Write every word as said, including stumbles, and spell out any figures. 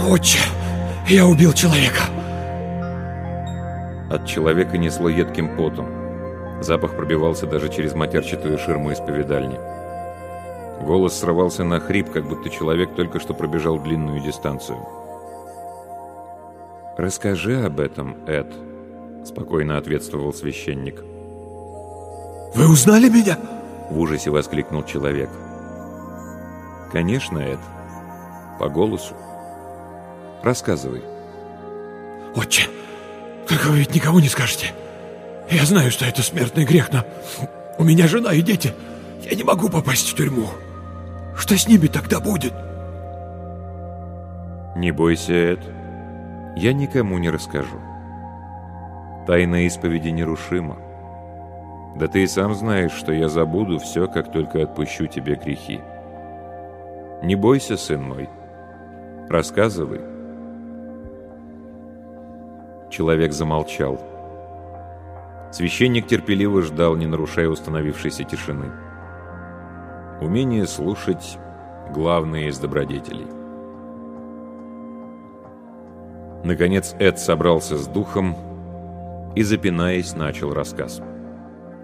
Отче, я убил человека. От человека несло едким потом. Запах пробивался даже через матерчатую ширму исповедальни. Голос срывался на хрип, как будто человек только что пробежал длинную дистанцию. «Расскажи об этом, Эд», — спокойно ответствовал священник. «Вы узнали меня?» — в ужасе воскликнул человек. «Конечно, Эд. По голосу. Рассказывай». «Отче, только вы ведь никому не скажете. Я знаю, что это смертный грех, но у меня жена и дети. Я не могу попасть в тюрьму. Что с ними тогда будет?» «Не бойся, Эд. Я никому не расскажу. Тайна исповеди нерушима. Да ты и сам знаешь, что я забуду все, как только отпущу тебе грехи. Не бойся, сын мой. Рассказывай». Человек замолчал. Священник терпеливо ждал, не нарушая установившейся тишины. Умение слушать — главное из добродетелей. Наконец Эд собрался с духом и, запинаясь, начал рассказ.